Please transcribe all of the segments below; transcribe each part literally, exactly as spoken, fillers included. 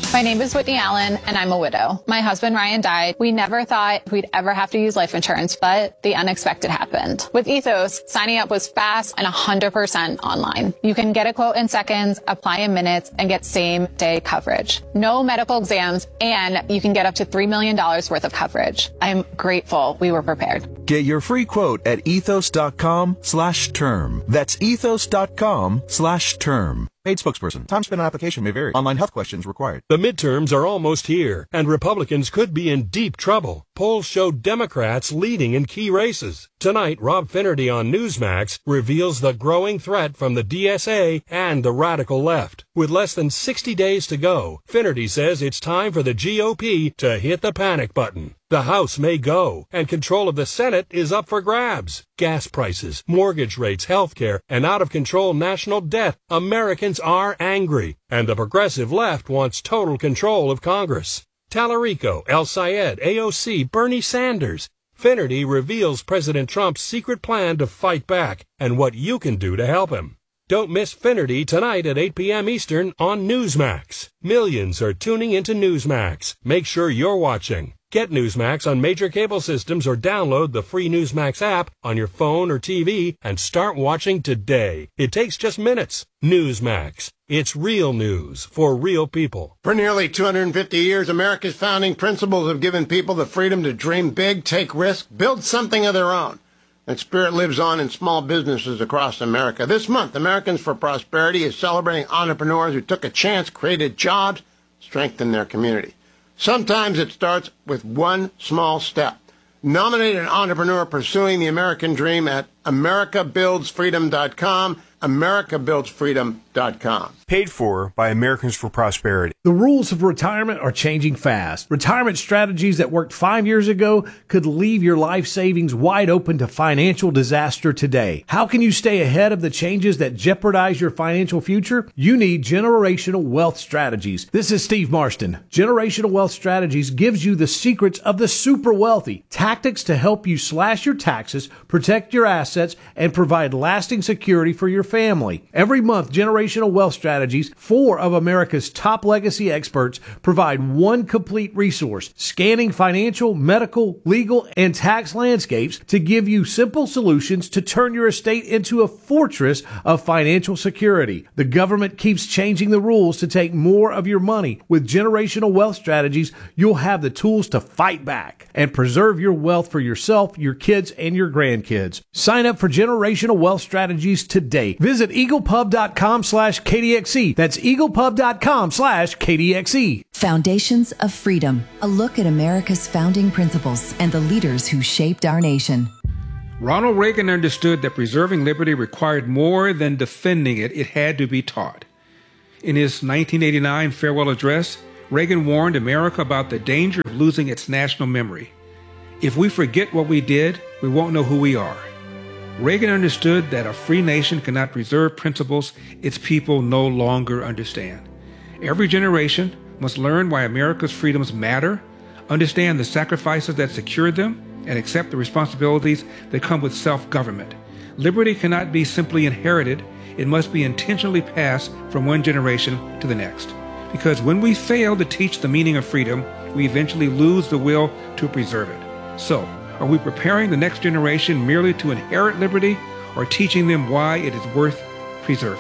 My name is Whitney Allen, and I'm a widow. My husband, Ryan, died. We never thought we'd ever have to use life insurance, but the unexpected happened. With Ethos, signing up was fast and one hundred percent online. You can get a quote in seconds, apply in minutes, and get same-day coverage. No medical exams, and you can get up to three million dollars worth of coverage. I'm grateful we were prepared. Get your free quote at ethos.com slash term. That's ethos.com slash term. Paid spokesperson. Time spent on application may vary. Online health questions required. The midterms are almost here, and Republicans could be in deep trouble. Polls show Democrats leading in key races. Tonight, Rob Finnerty on Newsmax reveals the growing threat from the D S A and the radical left. With less than sixty days to go, Finnerty says it's time for the G O P to hit the panic button. The House may go, and control of the Senate is up for grabs. Gas prices, mortgage rates, health care, and out-of-control national debt. Americans are angry, and the progressive left wants total control of Congress. Tallarico, El Sayed, A O C, Bernie Sanders. Finnerty reveals President Trump's secret plan to fight back and what you can do to help him. Don't miss Finnerty tonight at eight p.m. Eastern on Newsmax. Millions are tuning into Newsmax. Make sure you're watching. Get Newsmax on major cable systems or download the free Newsmax app on your phone or T V and start watching today. It takes just minutes. Newsmax. It's real news for real people. For nearly two hundred fifty years, America's founding principles have given people the freedom to dream big, take risks, build something of their own. That spirit lives on in small businesses across America. This month, Americans for Prosperity is celebrating entrepreneurs who took a chance, created jobs, strengthened their community. Sometimes it starts with one small step. Nominate an entrepreneur pursuing the American dream at america builds freedom dot com, america builds freedom dot com. Paid for by Americans for Prosperity. The rules of retirement are changing fast. Retirement strategies that worked five years ago could leave your life savings wide open to financial disaster today. How can you stay ahead of the changes that jeopardize your financial future? You need Generational Wealth Strategies. This is Steve Marston. Generational Wealth Strategies gives you the secrets of the super wealthy, tactics to help you slash your taxes, protect your assets, and provide lasting security for your family. Every month, Generational Wealth Strategies, four of America's top legacy experts, provide one complete resource, scanning financial, medical, legal, and tax landscapes to give you simple solutions to turn your estate into a fortress of financial security. The government keeps changing the rules to take more of your money. With Generational Wealth Strategies, you'll have the tools to fight back and preserve your wealth for yourself, your kids, and your grandkids. Sign up for Generational Wealth Strategies today. Visit eaglepub.com slash KDXE. That's eaglepub.com slash KDXE. Foundations of Freedom, a look at America's founding principles and the leaders who shaped our nation. Ronald Reagan understood that preserving liberty required more than defending it. It had to be taught. In his nineteen eighty-nine farewell address, Reagan warned America about the danger of losing its national memory. If we forget what we did, we won't know who we are. Reagan understood that a free nation cannot preserve principles its people no longer understand. Every generation must learn why America's freedoms matter, understand the sacrifices that secure them, and accept the responsibilities that come with self-government. Liberty cannot be simply inherited. It must be intentionally passed from one generation to the next. Because when we fail to teach the meaning of freedom, we eventually lose the will to preserve it. So, are we preparing the next generation merely to inherit liberty, or teaching them why it is worth preserving?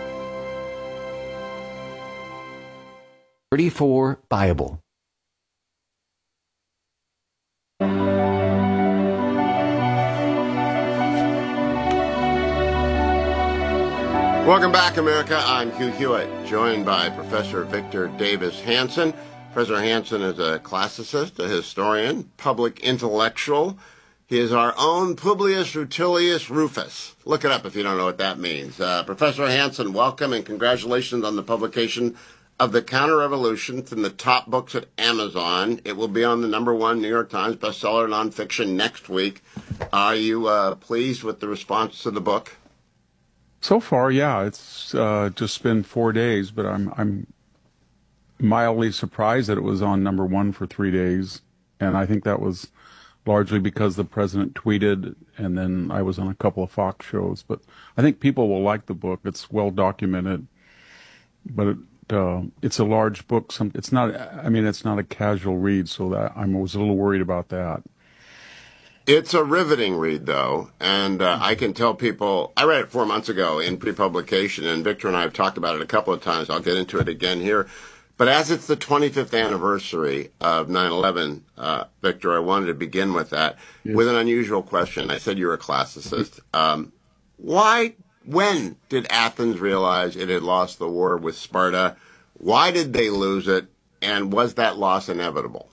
thirty-four Bible. Welcome back, America. I'm Hugh Hewitt, joined by Professor Victor Davis Hanson. Professor Hanson is a classicist, a historian, public intellectual. He is our own Publius Rutilius Rufus. Look it up if you don't know what that means. Uh, Professor Hanson, welcome and congratulations on the publication of The Counter-Revolution from the top books at Amazon. It will be on the number one New York Times bestseller nonfiction next week. Are you uh, pleased with the response to the book? So far, yeah. It's uh, just been four days, but I'm I'm mildly surprised that it was on number one for three days. And I think that was largely because the president tweeted, and then I was on a couple of Fox shows. But I think people will like the book. It's well documented. But it, uh, it's a large book. Some, it's not, I mean, it's not a casual read, so that I was a little worried about that. It's a riveting read, though, and uh, I can tell people, I read it four months ago in pre-publication, and Victor and I have talked about it a couple of times. I'll get into it again here. But as it's the twenty-fifth anniversary of nine eleven, uh, Victor, I wanted to begin with that, yes. with an unusual question. I said you were a classicist. Um, why, when did Athens realize it had lost the war with Sparta? Why did they lose it? And was that loss inevitable?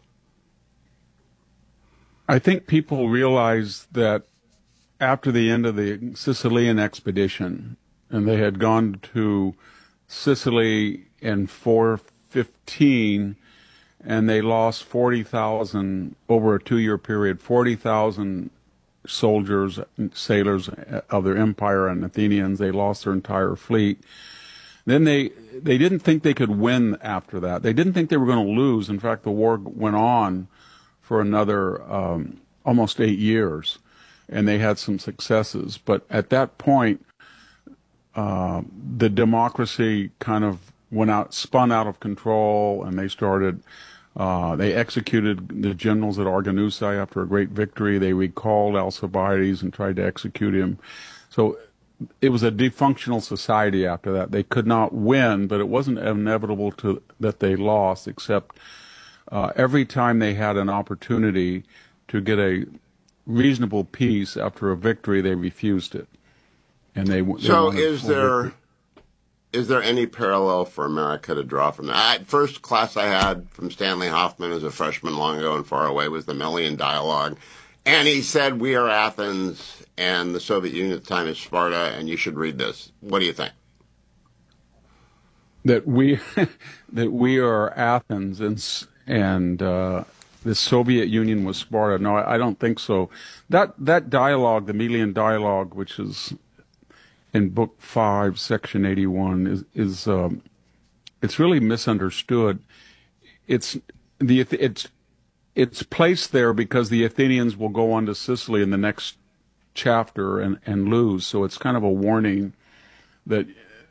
I think people realized that after the end of the Sicilian expedition, and they had gone to Sicily in four fifteen, and they lost forty thousand over a two-year period, forty thousand soldiers, sailors of their empire and Athenians. They lost their entire fleet. Then they they didn't think they could win after that. They didn't think they were going to lose. In fact, the war went on for another um, almost eight years, and they had some successes. But at that point, uh, the democracy kind of went out, spun out of control, and they started, uh, they executed the generals at Arginusae after a great victory. They recalled Alcibiades and tried to execute him. So it was a dysfunctional society after that. They could not win, but it wasn't inevitable to that they lost, except Uh, every time they had an opportunity to get a reasonable peace after a victory, they refused it. And they, they so is there victory. is there any parallel for America to draw from that? I, first class I had from Stanley Hoffman as a freshman long ago and far away was the Melian Dialogue. And he said, we are Athens and the Soviet Union at the time is Sparta, and you should read this. What do you think? That we that we are Athens and and uh, the Soviet Union was Sparta. No, I, I don't think so. That that dialogue, the Melian Dialogue, which is in Book Five, Section eighty-one, is is um, it's really misunderstood. It's the it's it's placed there because the Athenians will go on to Sicily in the next chapter and and lose. So it's kind of a warning that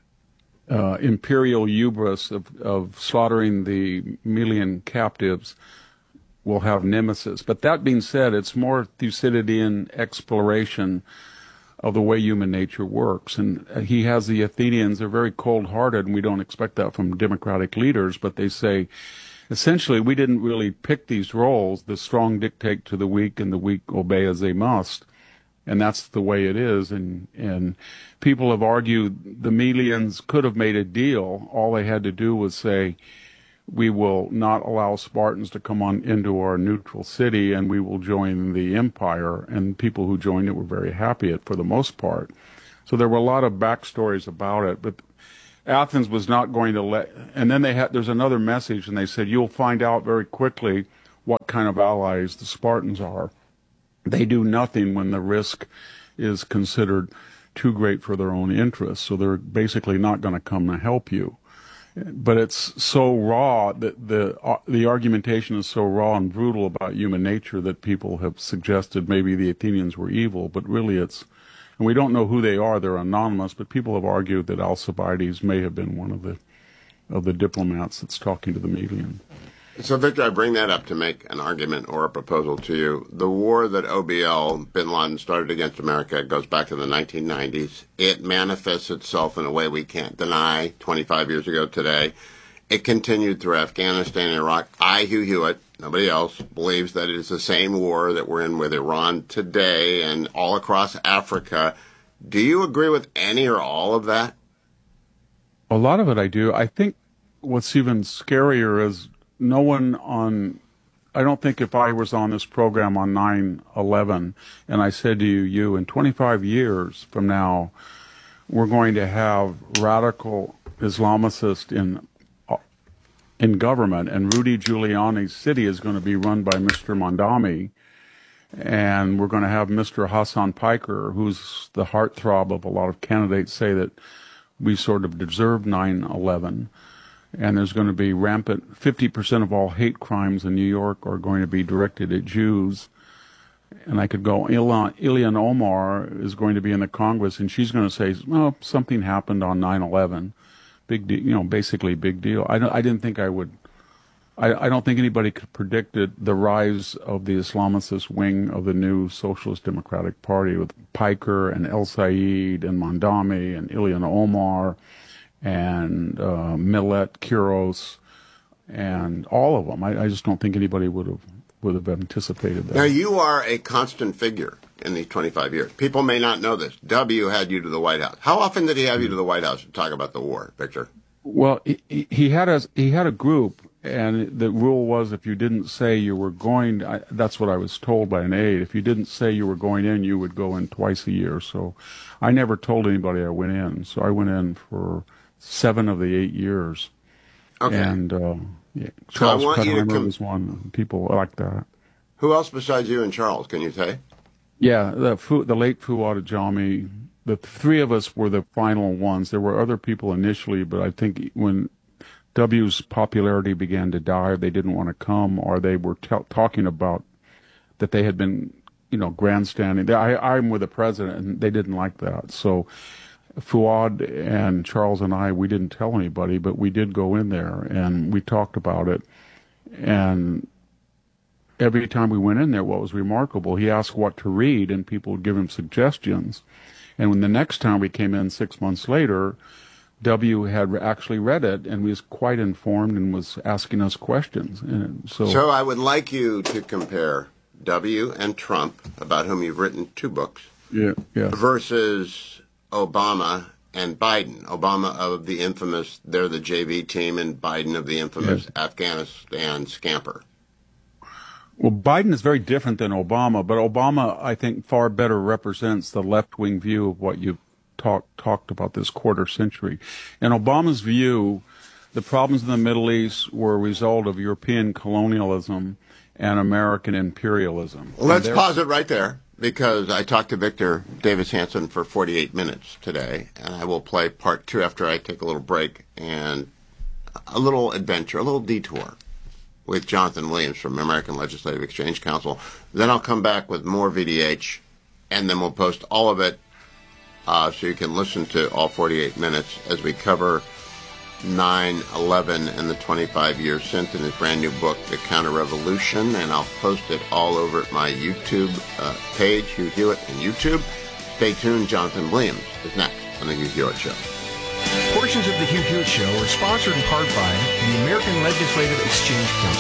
Uh, imperial hubris of, of slaughtering the Melian captives will have nemesis. But that being said, it's more Thucydidean exploration of the way human nature works. And he has the Athenians, they're very cold-hearted, and we don't expect that from democratic leaders, but they say, essentially, we didn't really pick these roles. The strong dictate to the weak, and the weak obey as they must. And that's the way it is. And, and people have argued the Melians could have made a deal. All they had to do was say, we will not allow Spartans to come on into our neutral city, and we will join the empire. And people who joined it were very happy at, for the most part. So there were a lot of backstories about it. But Athens was not going to let... And then they had, there's another message, and they said, you'll find out very quickly what kind of allies the Spartans are. They do nothing when the risk is considered too great for their own interests, so they're basically not going to come to help you. But it's so raw that the uh, the argumentation is so raw and brutal about human nature that people have suggested maybe the Athenians were evil, but really it's, and we don't know who they are, they're anonymous, but people have argued that Alcibiades may have been one of the of the diplomats that's talking to the Melian. So, Victor, I bring that up to make an argument or a proposal to you. The war that O B L, bin Laden, started against America goes back to the nineteen nineties. It manifests itself in a way we can't deny twenty-five years ago today. It continued through Afghanistan and Iraq. I, Hugh Hewitt, nobody else, believes that it is the same war that we're in with Iran today and all across Africa. Do you agree with any or all of that? A lot of it I do. I think what's even scarier is no one on, I don't think if I was on this program on nine eleven and I said to you, you, in twenty-five years from now, we're going to have radical Islamicists in in government, and Rudy Giuliani's city is going to be run by Mister Mondami, and we're going to have Mister Hassan Piker, who's the heartthrob of a lot of candidates, say that we sort of deserved nine eleven. And there's going to be rampant, fifty percent of all hate crimes in New York are going to be directed at Jews. And I could go, Ilhan, Ilhan Omar is going to be in the Congress, and she's going to say, well, something happened on nine eleven, big deal, you know, basically big deal. I, don't, I didn't think I would, I, I don't think anybody could have predicted the rise of the Islamicist wing of the new Socialist Democratic Party with Piker and El Sayed and Mondami and Ilhan Omar and uh, Millet, Quiros, and all of them. I, I just don't think anybody would have would have anticipated that. Now, you are a constant figure in these twenty-five years. People may not know this. W had you to the White House. How often did he have you to the White House to talk about the war, Victor? Well, he, he had a he had a group, and the rule was if you didn't say you were going, I, that's what I was told by an aide. If you didn't say you were going in, you would go in twice a year. So I never told anybody I went in. So I went in for seven of the eight years. Okay. And uh, yeah, So Charles I want you to Kramer com- was one. People like that. Who else besides you and Charles, can you say? Yeah, the Fu, the late Fuad Ajami. The three of us were the final ones. There were other people initially, but I think when W's popularity began to die, they didn't want to come, or they were t- talking about that they had been, you know, grandstanding. I, I'm with the president, and they didn't like that. So Fuad and Charles and I, we didn't tell anybody, but we did go in there, and we talked about it. And every time we went in there, what was remarkable, he asked what to read, and people would give him suggestions. And when the next time we came in six months later, W had actually read it and was quite informed and was asking us questions. And so, so I would like you to compare W and Trump, about whom you've written two books, yeah, yeah. versus Obama and Biden. Obama of the infamous, they're the J V team, and Biden of the infamous yes. Afghanistan scamper. Well, Biden is very different than Obama, but Obama, I think, far better represents the left-wing view of what you've talk, talked about this quarter century. In Obama's view, the problems in the Middle East were a result of European colonialism and American imperialism. Well, let's pause it right there, because I talked to Victor Davis Hanson for forty-eight minutes today, and I will play part two after I take a little break and a little adventure, a little detour with Jonathan Williams from American Legislative Exchange Council. Then I'll come back with more V D H, and then we'll post all of it uh, so you can listen to all forty-eight minutes as we cover nine eleven and the twenty-five years since in his brand new book, The Counter-Revolution, and I'll post it all over at my YouTube uh, page, Hugh Hewitt and YouTube. Stay tuned. Jonathan Williams is next on The Hugh Hewitt Show. Portions of The Hugh Hewitt Show are sponsored in part by the American Legislative Exchange Council.